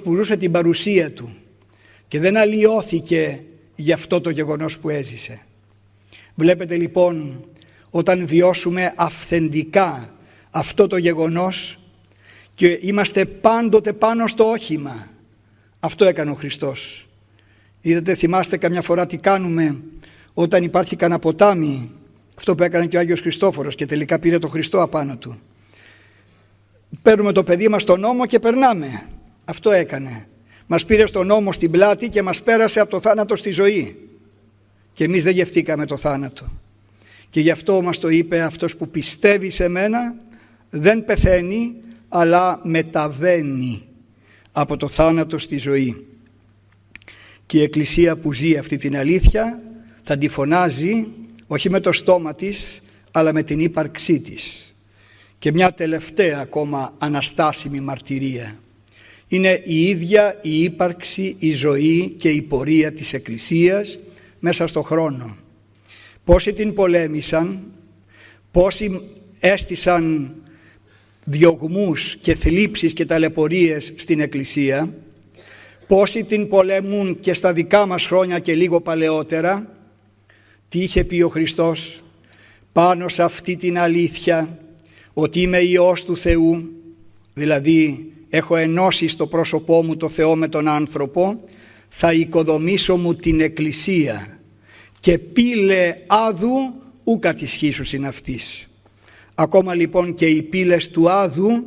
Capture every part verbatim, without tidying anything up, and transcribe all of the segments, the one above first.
που ζούσε την παρουσία του και δεν αλλοιώθηκε γι' αυτό το γεγονός που έζησε. Βλέπετε λοιπόν, όταν βιώσουμε αυθεντικά αυτό το γεγονός και είμαστε πάντοτε πάνω στο όχημα, αυτό έκανε ο Χριστός. Είδατε, θυμάστε καμιά φορά τι κάνουμε όταν υπάρχει κανένα ποτάμι, αυτό που έκανε και ο Άγιος Χριστόφορος και τελικά πήρε το Χριστό απάνω του. Παίρνουμε το παιδί μας στον ώμο και περνάμε. Αυτό έκανε. Μας πήρε στον ώμο στην πλάτη και μας πέρασε από το θάνατο στη ζωή. Και εμείς δεν γευτήκαμε το θάνατο. Και γι' αυτό μας το είπε, αυτός που πιστεύει σε μένα δεν πεθαίνει, αλλά μεταβαίνει από το θάνατο στη ζωή. Και η Εκκλησία που ζει αυτή την αλήθεια θα τη φωνάζει όχι με το στόμα της, αλλά με την ύπαρξή της. Και μια τελευταία ακόμα αναστάσιμη μαρτυρία είναι η ίδια η ύπαρξη, η ζωή και η πορεία της Εκκλησίας μέσα στο χρόνο. Πόσοι την πολέμησαν, πόσοι έστησαν διωγμούς και θλίψεις και ταλαιπωρίες στην Εκκλησία, πόσοι την πολεμούν και στα δικά μας χρόνια και λίγο παλαιότερα. Τι είχε πει ο Χριστός? Πάνω σε αυτή την αλήθεια ότι είμαι Υιός του Θεού, δηλαδή έχω ενώσει στο πρόσωπό μου το Θεό με τον άνθρωπο, θα οικοδομήσω μου την Εκκλησία και πύλε άδου ου κατισχύσουσιν αυτής. Ακόμα λοιπόν και οι πύλες του άδου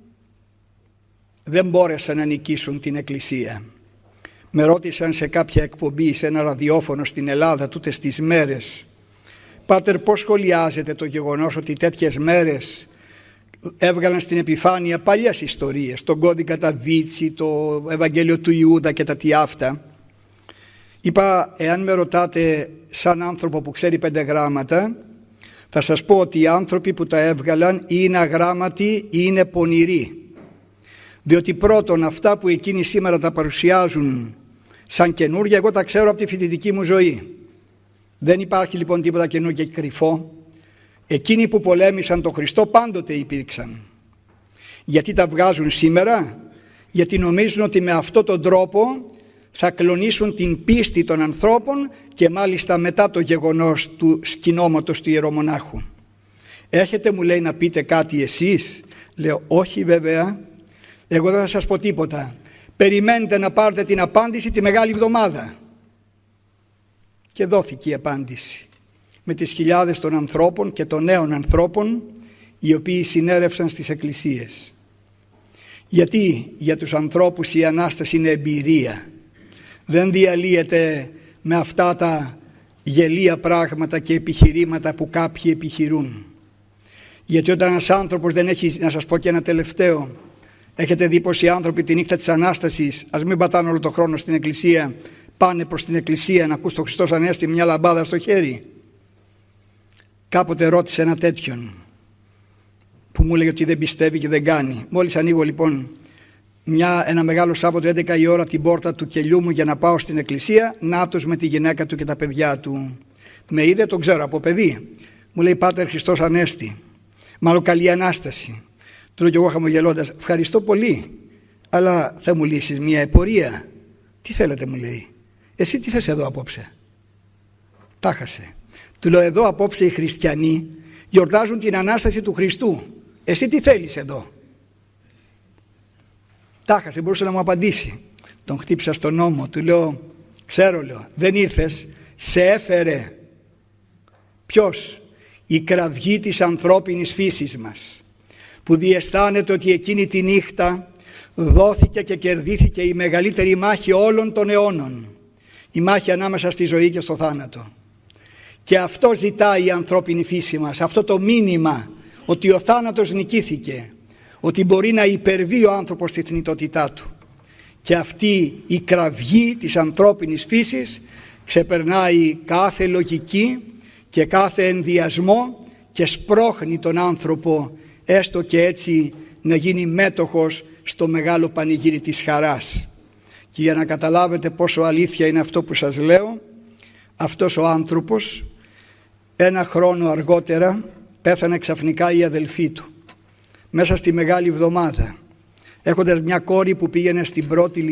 δεν μπόρεσαν να νικήσουν την Εκκλησία. Με ρώτησαν σε κάποια εκπομπή, σε ένα ραδιόφωνο στην Ελλάδα τούτες τις μέρες, «Πάτερ, πώς σχολιάζετε το γεγονός ότι τέτοιες μέρες έβγαλαν στην επιφάνεια παλιές ιστορίες, τον κώδικα τα Βίτσι, το Ευαγγέλιο του Ιούδα και τα τι αυτά?» Είπα, εάν με ρωτάτε σαν άνθρωπο που ξέρει πέντε γράμματα, θα σας πω ότι οι άνθρωποι που τα έβγαλαν ή είναι αγράμματοι ή είναι πονηροί. Διότι πρώτον, αυτά που εκείνοι σήμερα τα παρουσιάζουν σαν καινούργια, εγώ τα ξέρω από τη φοιτητική μου ζωή. Δεν υπάρχει λοιπόν τίποτα καινούργιο και κρυφό. Εκείνοι που πολέμησαν τον Χριστό πάντοτε υπήρξαν. Γιατί τα βγάζουν σήμερα? Γιατί νομίζουν ότι με αυτόν τον τρόπο θα κλονίσουν την πίστη των ανθρώπων και μάλιστα μετά το γεγονός του σκηνώματος του ιερομονάχου. Έχετε, μου λέει, να πείτε κάτι εσείς? Λέω, όχι βέβαια, εγώ δεν θα σας πω τίποτα. Περιμένετε να πάρετε την απάντηση τη Μεγάλη Εβδομάδα. Και δόθηκε η απάντηση με τις χιλιάδες των ανθρώπων και των νέων ανθρώπων οι οποίοι συνέρευσαν στις εκκλησίες. Γιατί για τους ανθρώπους η Ανάσταση είναι εμπειρία. Δεν διαλύεται με αυτά τα γελία πράγματα και επιχειρήματα που κάποιοι επιχειρούν. Γιατί όταν ένας άνθρωπος δεν έχει, να σας πω και ένα τελευταίο, έχετε δει πως οι άνθρωποι τη νύχτα της Ανάστασης, ας μην πατάνε όλο το χρόνο στην εκκλησία, πάνε προς την εκκλησία να ακούς τον Χριστός Ανέστη μια λαμπάδα στο χέρι. Κάποτε ρώτησε ένα τέτοιον που μου έλεγε ότι δεν πιστεύει και δεν κάνει. Μόλις ανοίγω λοιπόν μια, ένα μεγάλο Σάββατο έντεκα η ώρα την πόρτα του κελιού μου για να πάω στην εκκλησία, νάτος με τη γυναίκα του και τα παιδιά του. Με είδε, τον ξέρω από παιδί. Μου λέει, Πάτερ, Χριστός Ανέστη, μάλλον καλή Ανάσταση. Του λέω και εγώ χαμογελώντας, ευχαριστώ πολύ, αλλά θα μου λύσεις μια επορία? Τι θέλετε, μου λέει. Εσύ τι θες εδώ απόψε? Τάχασε. Του λέω, εδώ απόψε οι χριστιανοί γιορτάζουν την Ανάσταση του Χριστού. Εσύ τι θέλεις εδώ? Τάχασε, μπορούσε να μου απαντήσει. Τον χτύπησα στον ώμο. Του λέω, ξέρω, λέω, δεν ήρθες, σε έφερε. Ποιος? Η κραυγή της ανθρώπινης φύσης μας, που διαισθάνεται ότι εκείνη τη νύχτα δόθηκε και κερδίθηκε η μεγαλύτερη μάχη όλων των αιώνων, η μάχη ανάμεσα στη ζωή και στο θάνατο. Και αυτό ζητάει η ανθρώπινη φύση μας, αυτό το μήνυμα ότι ο θάνατος νικήθηκε, ότι μπορεί να υπερβεί ο άνθρωπος στη θνητότητά του. Και αυτή η κραυγή της ανθρώπινης φύσης ξεπερνάει κάθε λογική και κάθε ενδιασμό και σπρώχνει τον άνθρωπο έστω και έτσι να γίνει μέτοχος στο μεγάλο πανηγύρι της χαράς. Και για να καταλάβετε πόσο αλήθεια είναι αυτό που σας λέω, αυτός ο άνθρωπος ένα χρόνο αργότερα πέθανε ξαφνικά η αδελφή του μέσα στη Μεγάλη Εβδομάδα, έχοντας μια κόρη που πήγαινε στην πρώτη